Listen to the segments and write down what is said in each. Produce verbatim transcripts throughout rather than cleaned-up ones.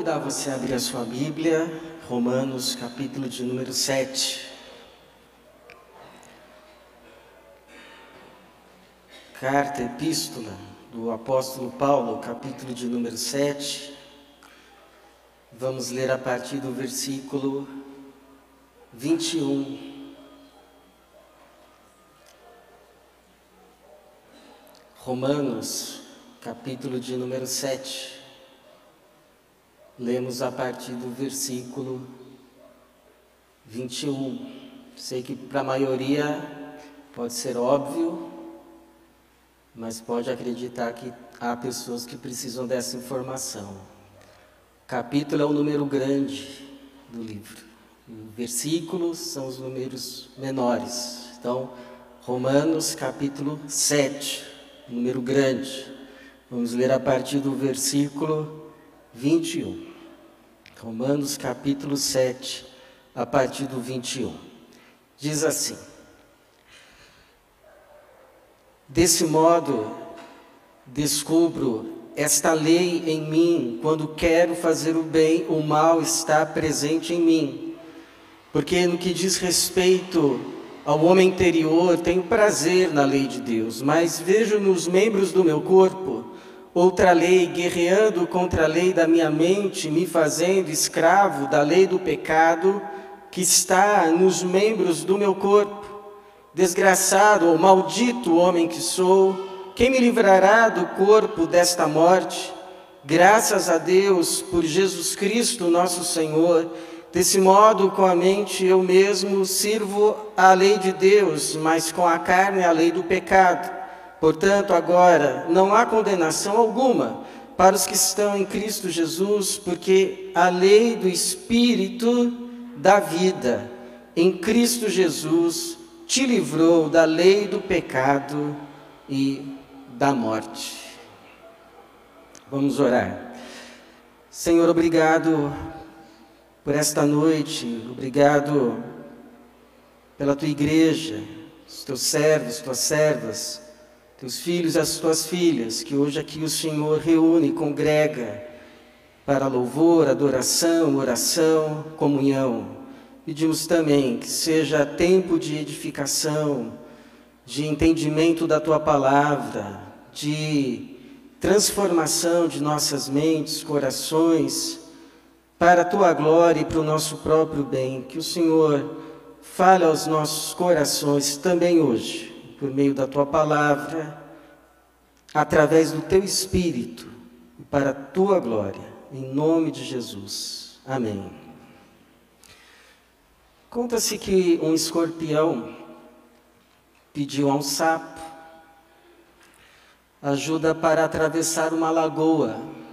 convidar você a abrir a sua Bíblia, Romanos, capítulo de número sete. Carta, epístola do apóstolo Paulo, capítulo de número sete. Vamos ler a partir do versículo vinte e um. Romanos, capítulo de número sete. Lemos a partir do versículo vinte e um. Sei que para a maioria pode ser óbvio, mas pode acreditar que há pessoas que precisam dessa informação. O capítulo é o número grande do livro. Os versículos são os números menores. Então, Romanos, capítulo sete, número grande. Vamos ler a partir do versículo vinte e um. Romanos, capítulo sete, a partir do vinte e um. Diz assim: Desse modo, descubro esta lei em mim, quando quero fazer o bem, o mal está presente em mim. Porque no que diz respeito ao homem interior, tenho prazer na lei de Deus, mas vejo nos membros do meu corpo outra lei, guerreando contra a lei da minha mente, me fazendo escravo da lei do pecado que está nos membros do meu corpo. Desgraçado ou maldito homem que sou, quem me livrará do corpo desta morte? Graças a Deus por Jesus Cristo nosso Senhor. Desse modo, com a mente eu mesmo sirvo à lei de Deus, mas com a carne a lei do pecado. Portanto, agora não há condenação alguma para os que estão em Cristo Jesus, porque a lei do Espírito da vida em Cristo Jesus te livrou da lei do pecado e da morte. Vamos orar. Senhor, obrigado por esta noite, obrigado pela tua igreja, os teus servos, tuas servas, teus filhos e as tuas filhas, que hoje aqui o Senhor reúne e congrega para louvor, adoração, oração, comunhão. Pedimos também que seja tempo de edificação, de entendimento da tua palavra, de transformação de nossas mentes, corações, para a tua glória e para o nosso próprio bem. Que o Senhor fale aos nossos corações também hoje, por meio da tua palavra, através do teu Espírito, e para a tua glória, em nome de Jesus. Amém. Conta-se que um escorpião pediu a um sapo ajuda para atravessar uma lagoa,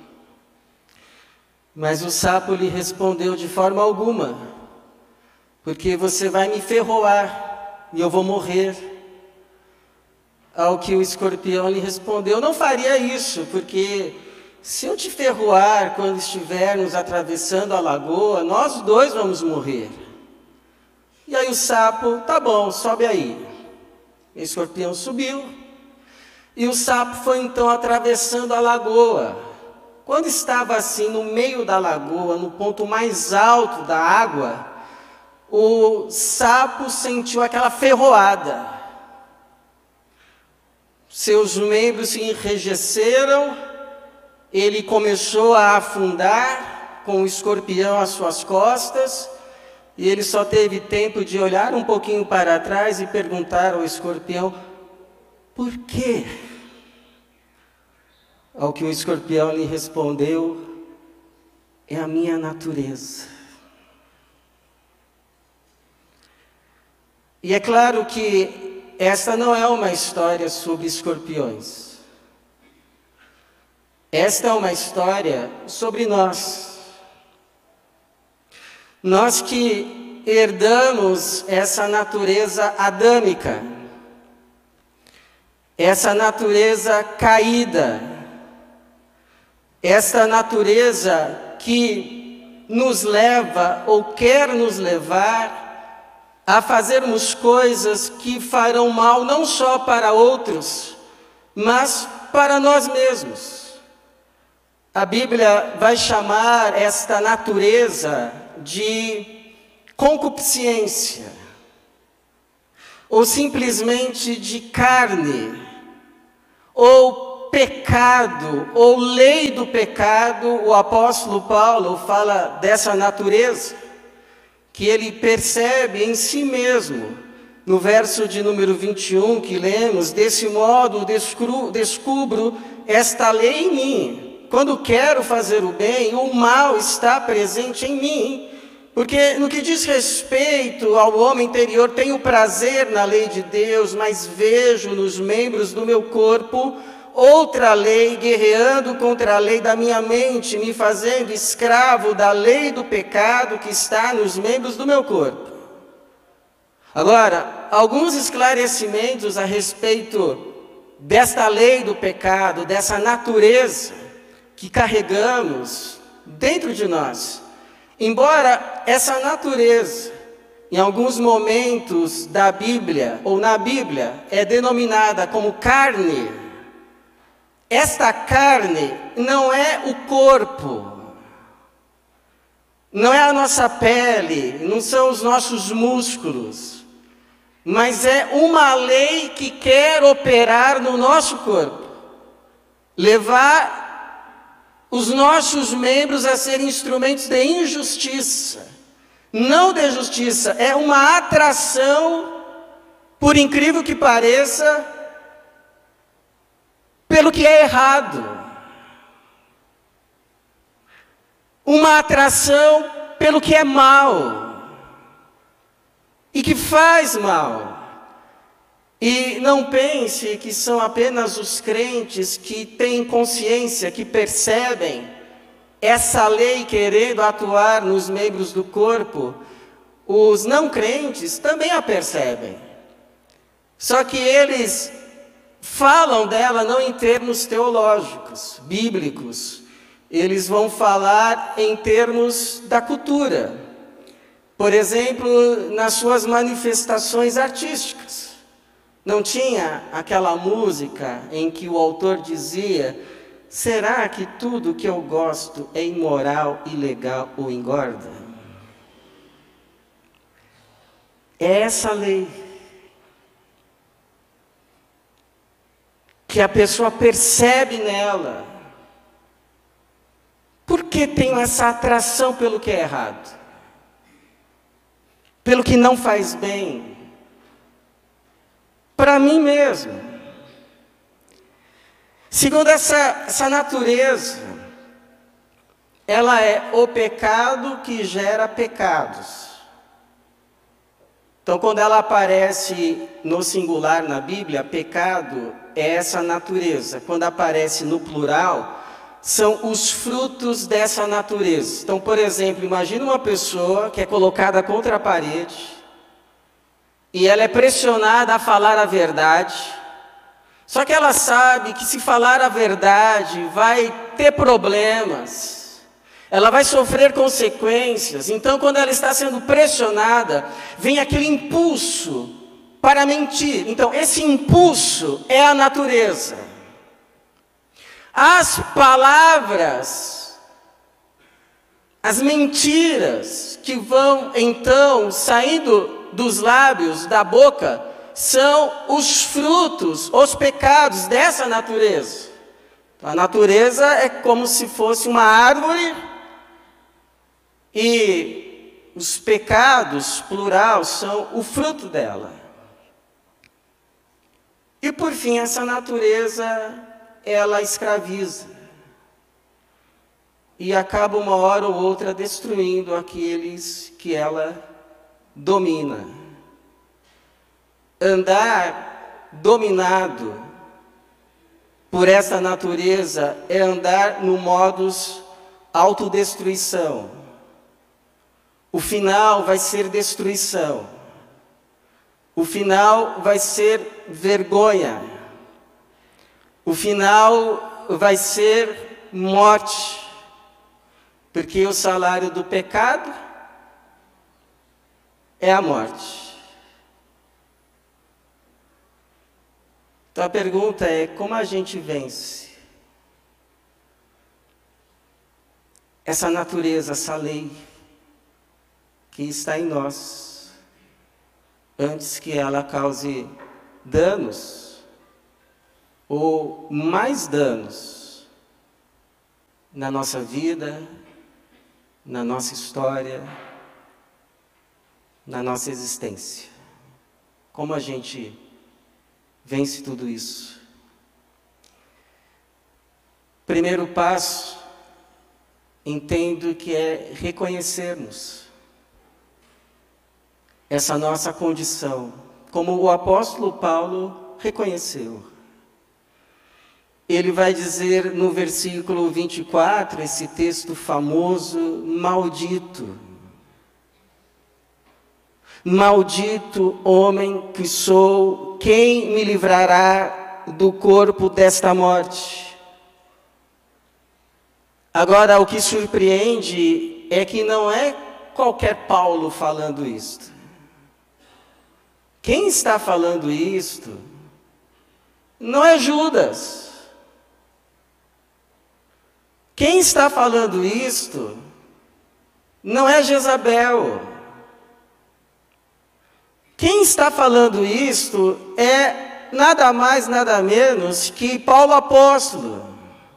mas o sapo lhe respondeu: de forma alguma, porque você vai me ferroar e eu vou morrer. Ao que o escorpião lhe respondeu: não faria isso, porque se eu te ferroar quando estivermos atravessando a lagoa, nós dois vamos morrer. E aí o sapo: tá bom, sobe aí. O escorpião subiu, e o sapo foi então atravessando a lagoa. Quando estava assim no meio da lagoa, no ponto mais alto da água, o sapo sentiu aquela ferroada. Seus membros se enrijeceram, ele começou a afundar com o escorpião às suas costas, e ele só teve tempo de olhar um pouquinho para trás e perguntar ao escorpião: por quê? Ao que o escorpião lhe respondeu: é a minha natureza. E é claro que esta não é uma história sobre escorpiões. Esta é uma história sobre nós. Nós que herdamos essa natureza adâmica, essa natureza caída, essa natureza que nos leva ou quer nos levar a fazermos coisas que farão mal não só para outros, mas para nós mesmos. A Bíblia vai chamar esta natureza de concupiscência, ou simplesmente de carne, ou pecado, ou lei do pecado. O apóstolo Paulo fala dessa natureza, que ele percebe em si mesmo. No verso de número vinte e um que lemos: desse modo descubro, descubro esta lei em mim. Quando quero fazer o bem, o mal está presente em mim. Porque no que diz respeito ao homem interior, tenho prazer na lei de Deus, mas vejo nos membros do meu corpo outra lei, guerreando contra a lei da minha mente, me fazendo escravo da lei do pecado que está nos membros do meu corpo. Agora, alguns esclarecimentos a respeito desta lei do pecado, dessa natureza que carregamos dentro de nós. Embora essa natureza, em alguns momentos da Bíblia, ou na Bíblia, é denominada como carne, esta carne não é o corpo, não é a nossa pele, não são os nossos músculos, mas é uma lei que quer operar no nosso corpo, levar os nossos membros a serem instrumentos de injustiça, não de justiça. É uma atração, por incrível que pareça, pelo que é errado. Uma atração pelo que é mal e que faz mal. E não pense que são apenas os crentes que têm consciência, que percebem essa lei querendo atuar nos membros do corpo. Os não crentes também a percebem. Só que eles falam dela não em termos teológicos, bíblicos. Eles vão falar em termos da cultura. Por exemplo, nas suas manifestações artísticas. Não tinha aquela música em que o autor dizia: será que tudo que eu gosto é imoral, ilegal ou engorda? É essa lei que a pessoa percebe nela. Por que tenho essa atração pelo que é errado? Pelo que não faz bem? Para mim mesmo. Segundo essa, essa natureza, ela é o pecado que gera pecados. Então, quando ela aparece no singular na Bíblia, pecado é essa natureza. Quando aparece no plural, são os frutos dessa natureza. Então, por exemplo, imagina uma pessoa que é colocada contra a parede, e ela é pressionada a falar a verdade, só que ela sabe que se falar a verdade vai ter problemas, ela vai sofrer consequências. Então, quando ela está sendo pressionada, vem aquele impulso para mentir. Então, esse impulso é a natureza. As palavras, as mentiras que vão então saindo dos lábios, da boca, são os frutos, os pecados dessa natureza. A natureza é como se fosse uma árvore, e os pecados, plural, são o fruto dela. E por fim, essa natureza, ela escraviza, e acaba uma hora ou outra destruindo aqueles que ela domina. Andar dominado por essa natureza é andar no modus autodestruição. O final vai ser destruição. O final vai ser vergonha. O final vai ser morte. Porque o salário do pecado é a morte. Então a pergunta é: como a gente vence? essa natureza, essa lei que está em nós, antes que ela cause danos, ou mais danos, na nossa vida, na nossa história, na nossa existência. Como a gente vence tudo isso? Primeiro passo, entendo que é reconhecermos essa nossa condição, como o apóstolo Paulo reconheceu. Ele vai dizer no versículo vinte e quatro, esse texto famoso: maldito, maldito homem que sou, quem me livrará do corpo desta morte? Agora, o que surpreende é que não é qualquer Paulo falando isto. Quem está falando isto não é Judas. Quem está falando isto não é Jezabel. Quem está falando isto é nada mais, nada menos que Paulo apóstolo.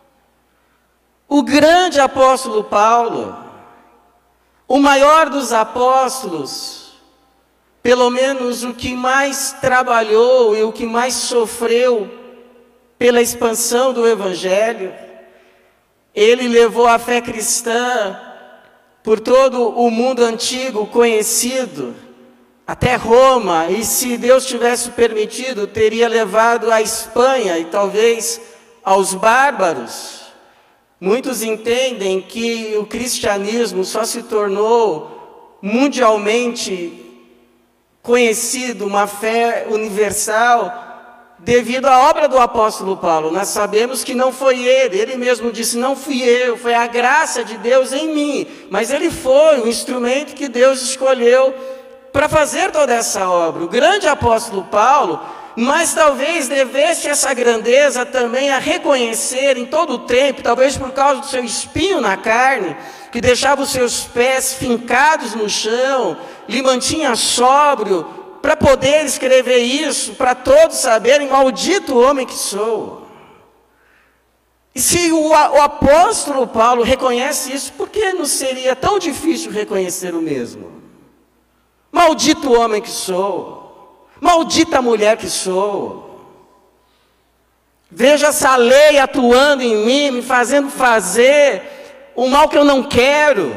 O grande apóstolo Paulo, o maior dos apóstolos, pelo menos o que mais trabalhou e o que mais sofreu pela expansão do Evangelho. Ele levou a fé cristã por todo o mundo antigo conhecido, até Roma, e se Deus tivesse permitido, teria levado à Espanha e talvez aos bárbaros. Muitos entendem que o cristianismo só se tornou mundialmente conhecido, uma fé universal, devido à obra do apóstolo Paulo. Nós sabemos que não foi ele, ele mesmo disse: não fui eu, foi a graça de Deus em mim. Mas ele foi o instrumento que Deus escolheu para fazer toda essa obra. O grande apóstolo Paulo, mas talvez devesse essa grandeza também a reconhecer em todo o tempo, talvez por causa do seu espinho na carne, que deixava os seus pés fincados no chão, lhe mantinha sóbrio, para poder escrever isso, para todos saberem: maldito homem que sou. E se o, o apóstolo Paulo reconhece isso, por que não seria tão difícil reconhecer o mesmo? Maldito homem que sou, maldita mulher que sou. Veja essa lei atuando em mim, me fazendo fazer o mal que eu não quero.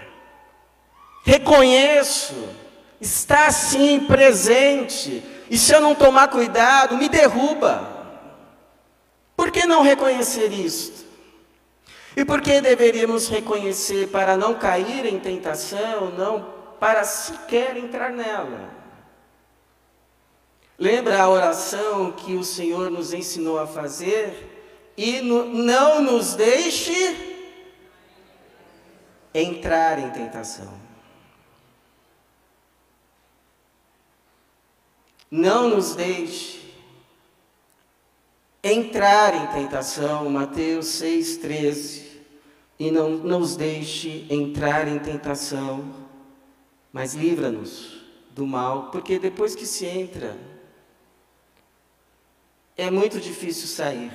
Reconheço, está assim presente, e se eu não tomar cuidado, me derruba. Por que não reconhecer isto? E por que deveríamos reconhecer? Para não cair em tentação, não para sequer entrar nela. Lembra a oração que o Senhor nos ensinou a fazer? E no, não nos deixe entrar em tentação. Não nos deixe entrar em tentação, Mateus seis, treze. E não nos deixe entrar em tentação, mas livra-nos do mal, porque depois que se entra, é muito difícil sair.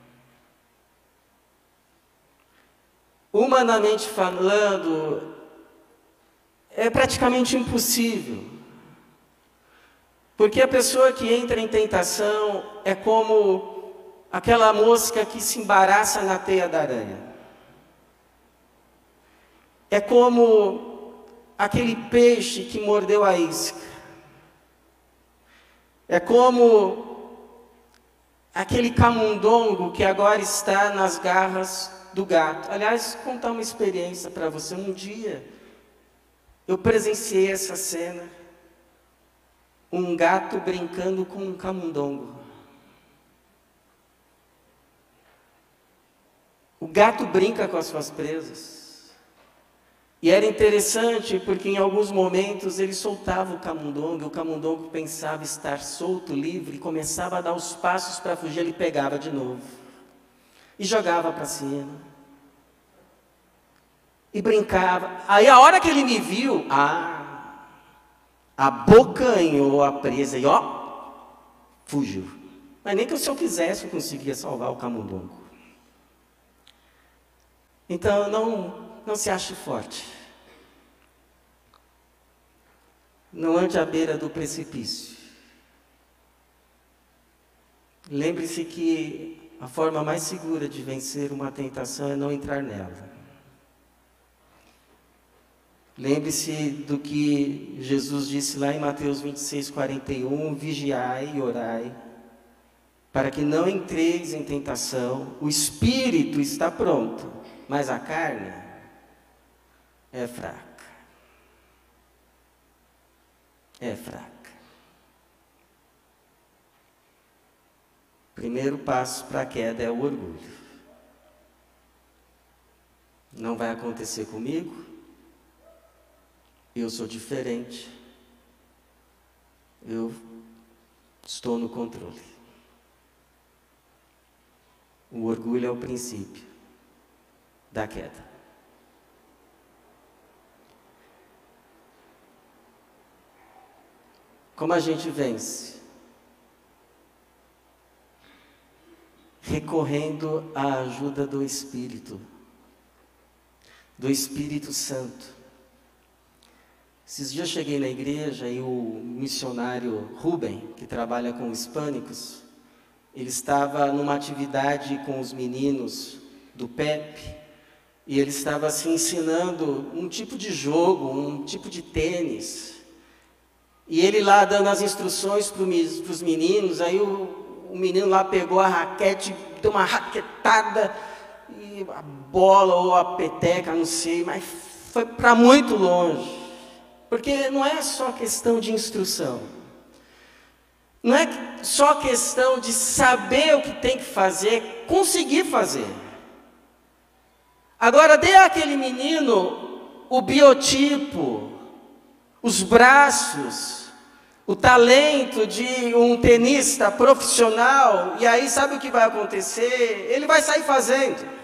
Humanamente falando, é praticamente impossível. Porque a pessoa que entra em tentação é como aquela mosca que se embaraça na teia da aranha. É como aquele peixe que mordeu a isca. É como aquele camundongo que agora está nas garras do gato. Aliás, vou contar uma experiência para você. Um dia, eu presenciei essa cena. Um gato brincando com um camundongo. O gato brinca com as suas presas. E era interessante porque em alguns momentos ele soltava o camundongo, o camundongo pensava estar solto, livre, e começava a dar os passos para fugir, ele pegava de novo. E jogava para cima. e brincava. Aí a hora que ele me viu, ah, abocanhou a presa e ó, fugiu. Mas nem que se eu quisesse eu conseguia salvar o camundongo. Então não, não se ache forte. Não ande à beira do precipício. Lembre-se que a forma mais segura de vencer uma tentação é não entrar nela. Lembre-se do que Jesus disse lá em Mateus vinte e seis, quarenta e um, vigiai e orai, para que não entreis em tentação. O espírito está pronto, mas a carne é fraca. É fraca. Primeiro passo para a queda é o orgulho. Não vai acontecer comigo. Eu sou diferente. Eu estou no controle. O orgulho é o princípio da queda. Como a gente vence? Recorrendo à ajuda do Espírito, do Espírito Santo. Esses dias eu cheguei na igreja e o missionário Rubem, que trabalha com hispânicos, ele estava numa atividade com os meninos do P E P, e ele estava assim ensinando um tipo de jogo, um tipo de tênis. E ele lá dando as instruções para os meninos, aí o, o menino lá pegou a raquete, deu uma raquetada, e a bola ou a peteca, não sei, mas foi para muito longe. Porque não é só questão de instrução. Não é só questão de saber o que tem que fazer, conseguir fazer. Agora, dê àquele menino o biotipo, os braços, o talento de um tenista profissional, e aí sabe o que vai acontecer? Ele vai sair fazendo.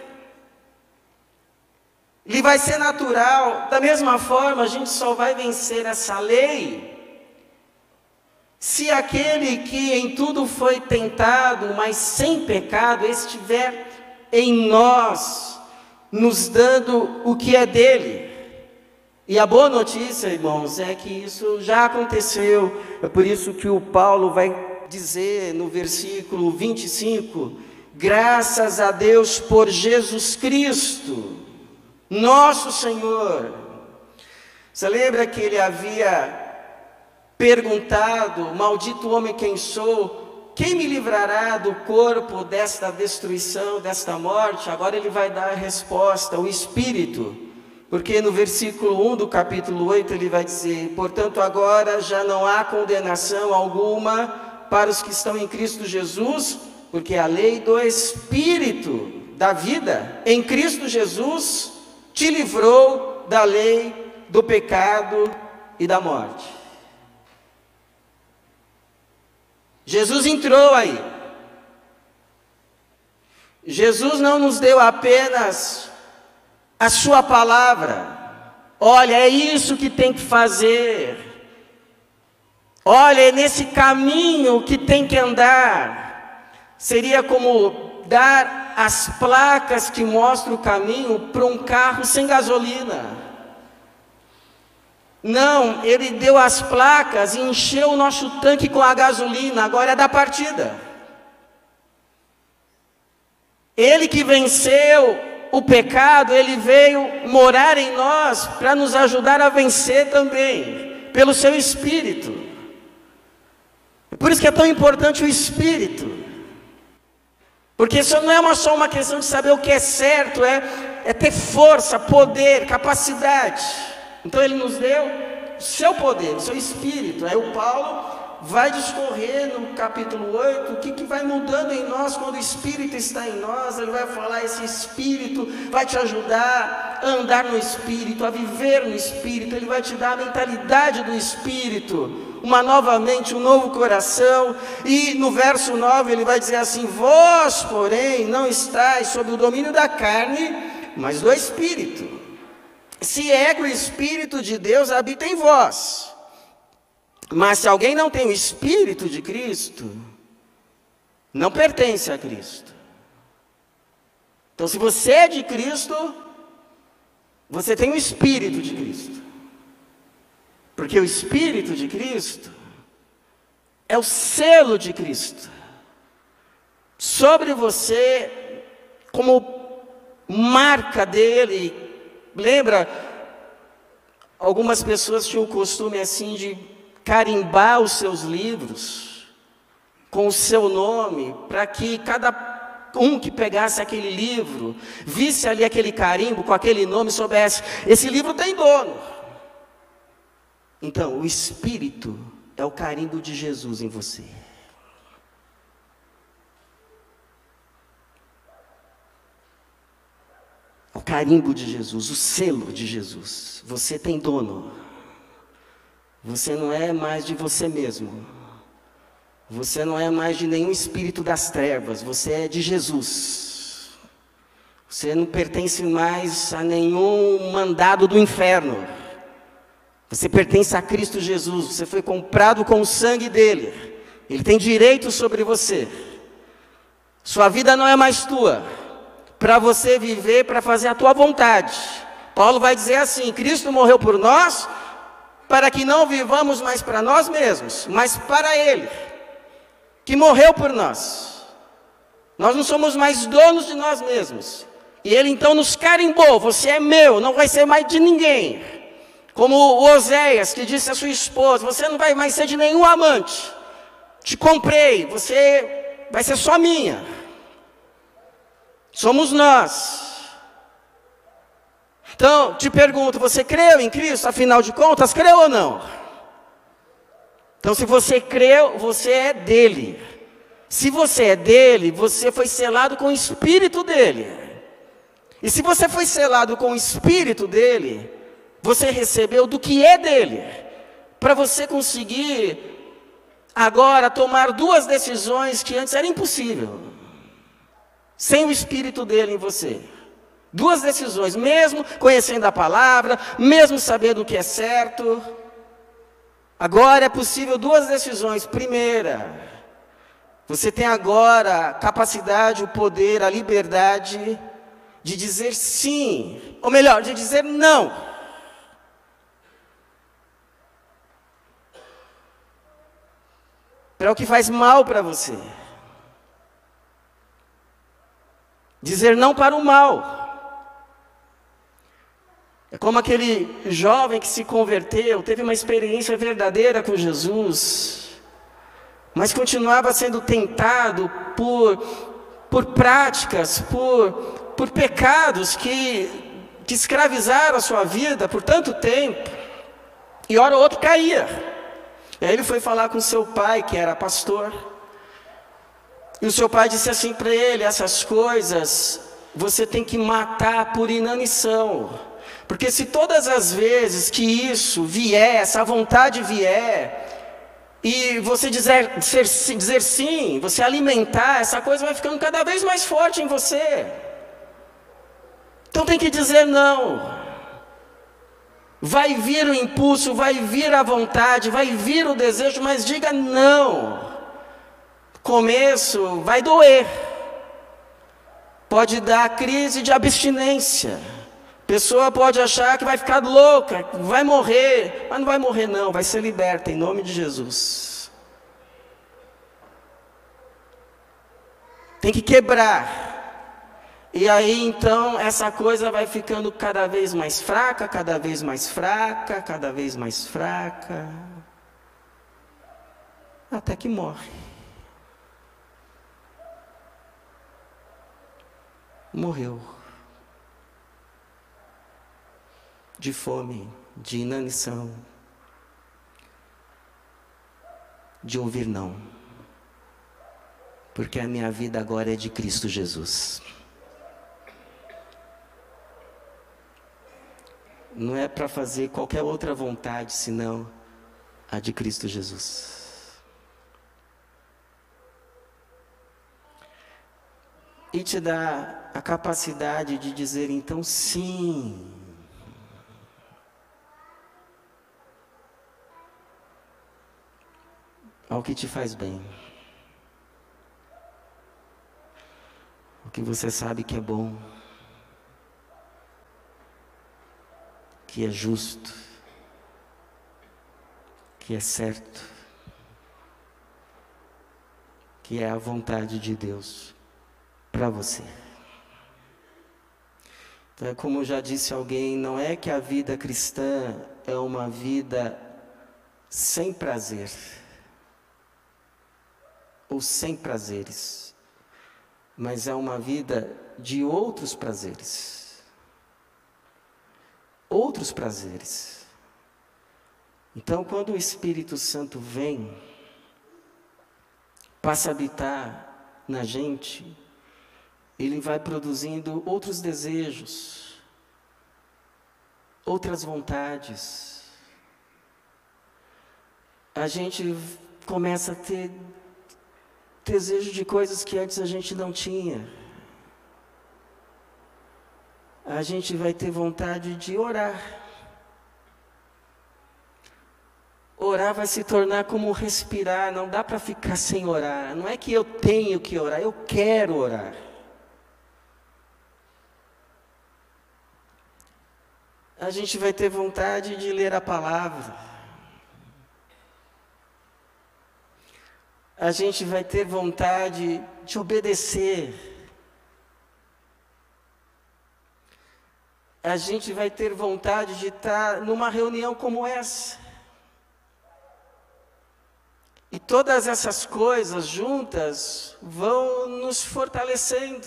Ele vai ser natural. Da mesma forma, a gente só vai vencer essa lei se aquele que em tudo foi tentado, mas sem pecado, estiver em nós, nos dando o que é dele. E a boa notícia, irmãos, é que isso já aconteceu. É por isso que o Paulo vai dizer no versículo vinte e cinco, graças a Deus por Jesus Cristo, nosso Senhor. Você lembra que ele havia perguntado, maldito homem quem sou, quem me livrará do corpo desta destruição, desta morte? Agora ele vai dar a resposta, o Espírito. Porque no versículo um do capítulo oito ele vai dizer, portanto agora já não há condenação alguma para os que estão em Cristo Jesus, porque a lei do Espírito da vida em Cristo Jesus te livrou da lei do pecado e da morte. Jesus entrou aí. Jesus não nos deu apenas a sua palavra. Olha, é isso que tem que fazer. Olha, é nesse caminho que tem que andar. Seria como dar as placas que mostram o caminho para um carro sem gasolina. Não, ele deu as placas e encheu o nosso tanque com a gasolina, agora é da partida. Ele que venceu o pecado, ele veio morar em nós para nos ajudar a vencer também, pelo seu Espírito. Por isso que é tão importante o Espírito. Porque isso não é uma, só uma questão de saber o que é certo, é, é ter força, poder, capacidade. Então ele nos deu o seu poder, o seu Espírito. Aí o Paulo vai discorrer no capítulo oito, o que, que vai mudando em nós quando o Espírito está em nós. Ele vai falar, esse Espírito vai te ajudar a andar no Espírito, a viver no Espírito. Ele vai te dar a mentalidade do Espírito, uma nova mente, um novo coração. E no verso nove ele vai dizer assim, vós porém não estáis sob o domínio da carne, mas do Espírito. se é que o Espírito de Deus habita em vós. Mas se alguém não tem o Espírito de Cristo, não pertence a Cristo. Então, se você é de Cristo, você tem o Espírito de Cristo. Porque o Espírito de Cristo é o selo de Cristo sobre você, como marca dele. Lembra, algumas pessoas tinham o costume assim de carimbar os seus livros com o seu nome, para que cada um que pegasse aquele livro, visse ali aquele carimbo com aquele nome, soubesse, esse livro tem dono. Então, o Espírito é o carimbo de Jesus em você. O carimbo de Jesus, o selo de Jesus. Você tem dono. Você não é mais de você mesmo. Você não é mais de nenhum espírito das trevas, você é de Jesus. Você não pertence mais a nenhum mandado do inferno. Você pertence a Cristo Jesus, você foi comprado com o sangue dele. Ele tem direito sobre você. Sua vida não é mais tua, para você viver, para fazer a tua vontade. Paulo vai dizer assim: Cristo morreu por nós, para que não vivamos mais para nós mesmos, mas para Ele, que morreu por nós. Nós não somos mais donos de nós mesmos. E Ele então nos carimbou: você é meu, não vai ser mais de ninguém. Como o Oséias, que disse à sua esposa: você não vai mais ser de nenhum amante. Te comprei, você vai ser só minha. Somos nós. Então, te pergunto, você creu em Cristo? Afinal de contas, creu ou não? Então, se você creu, você é dele. Se você é dele, você foi selado com o Espírito dele. E se você foi selado com o Espírito dele, você recebeu do que é dele, para você conseguir agora tomar duas decisões que antes era impossível, sem o Espírito dele em você. Duas decisões, mesmo conhecendo a palavra, mesmo sabendo o que é certo. Agora é possível duas decisões. Primeira, você tem agora a capacidade, o poder, a liberdade de dizer sim, ou melhor, de dizer não. Para o que faz mal para você. Dizer não para o mal. É como aquele jovem que se converteu, teve uma experiência verdadeira com Jesus, mas continuava sendo tentado por, por práticas, por, por pecados que, que escravizaram a sua vida por tanto tempo, e hora ou outra caía. E aí ele foi falar com seu pai, que era pastor, e o seu pai disse assim para ele: essas coisas você tem que matar por inanição. Porque se todas as vezes que isso vier, essa vontade vier, e você dizer, dizer, dizer sim, você alimentar, essa coisa vai ficando cada vez mais forte em você. Então tem que dizer não. Vai vir o impulso, vai vir a vontade, vai vir o desejo, mas diga não. Começo vai doer. Pode dar crise de abstinência. A pessoa pode achar que vai ficar louca, vai morrer, mas não vai morrer não, vai ser liberta em nome de Jesus. Tem que quebrar. E aí então essa coisa vai ficando cada vez mais fraca, cada vez mais fraca, cada vez mais fraca, até que morre. Morreu. De fome, de inanição, de ouvir não, porque a minha vida agora é de Cristo Jesus. Não é para fazer qualquer outra vontade, senão a de Cristo Jesus. E te dá a capacidade de dizer então sim. ao que te faz bem, o que você sabe que é bom, que é justo, que é certo, que é a vontade de Deus para você. Então, como já disse alguém, não é que a vida cristã é uma vida sem prazer, ou sem prazeres, mas é uma vida de outros prazeres. Outros prazeres. Então, quando o Espírito Santo vem, passa a habitar na gente, ele vai produzindo outros desejos, outras vontades. A gente começa a ter desejo de coisas que antes a gente não tinha. A gente vai ter vontade de orar. Orar vai se tornar como respirar, não dá para ficar sem orar. Não é que eu tenho que orar, eu quero orar. A gente vai ter vontade de ler a palavra. A gente vai ter vontade de obedecer. A gente vai ter vontade de estar numa reunião como essa. E todas essas coisas juntas vão nos fortalecendo.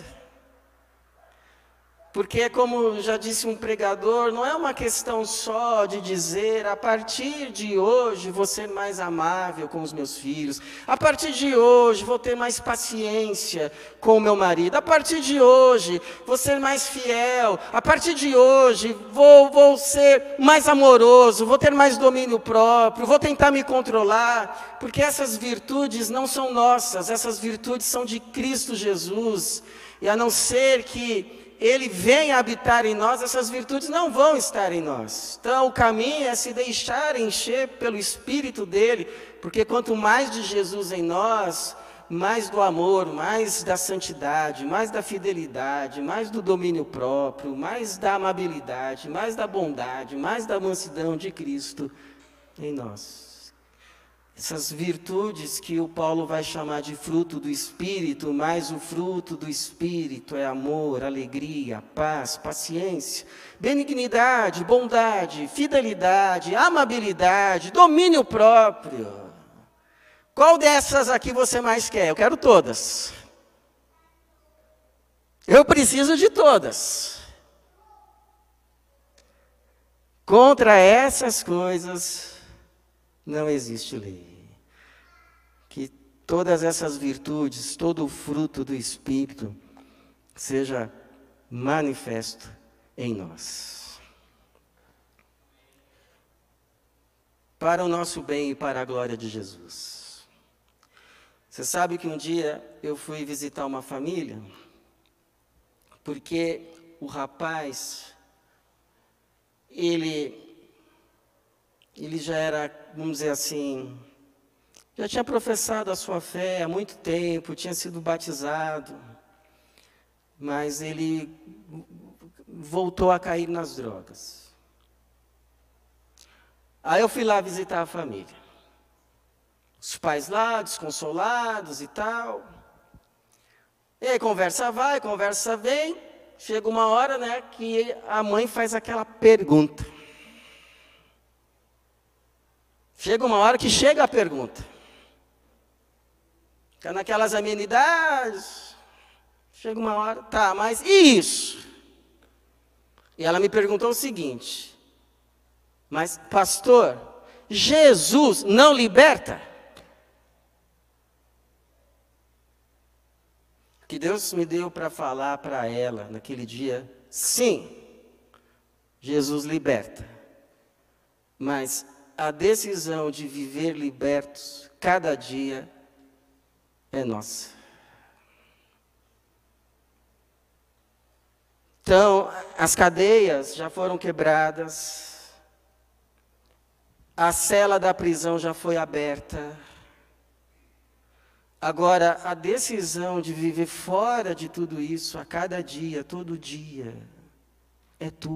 Porque, como já disse um pregador, não é uma questão só de dizer, a partir de hoje vou ser mais amável com os meus filhos, a partir de hoje vou ter mais paciência com o meu marido, a partir de hoje vou ser mais fiel, a partir de hoje vou, vou ser mais amoroso, vou ter mais domínio próprio, vou tentar me controlar, porque essas virtudes não são nossas, essas virtudes são de Cristo Jesus, e a não ser que Ele venha habitar em nós, essas virtudes não vão estar em nós. Então o caminho é se deixar encher pelo Espírito dEle, porque quanto mais de Jesus em nós, mais do amor, mais da santidade, mais da fidelidade, mais do domínio próprio, mais da amabilidade, mais da bondade, mais da mansidão de Cristo em nós. Essas virtudes que o Paulo vai chamar de fruto do Espírito, mas o fruto do Espírito é amor, alegria, paz, paciência, benignidade, bondade, fidelidade, amabilidade, domínio próprio. Qual dessas aqui você mais quer? Eu quero todas. Eu preciso de todas. Contra essas coisas não existe lei. Que todas essas virtudes, todo o fruto do Espírito, seja manifesto em nós. Para o nosso bem e para a glória de Jesus. Você sabe que um dia eu fui visitar uma família, porque o rapaz, ele... Ele já era, vamos dizer assim, já tinha professado a sua fé há muito tempo, tinha sido batizado, mas ele voltou a cair nas drogas. Aí eu fui lá visitar a família. Os pais lá, desconsolados e tal. E aí conversa vai, conversa vem. Chega uma hora, né, que a mãe faz aquela pergunta. Chega uma hora que chega a pergunta. Fica naquelas amenidades. Chega uma hora, tá, mas e isso? E ela me perguntou o seguinte: mas, pastor, Jesus não liberta? O que Deus me deu para falar para ela naquele dia, sim, Jesus liberta. Mas a decisão de viver libertos cada dia é nossa. Então, as cadeias já foram quebradas, a cela da prisão já foi aberta, Agora, a decisão de viver fora de tudo isso, a cada dia, todo dia, é tua.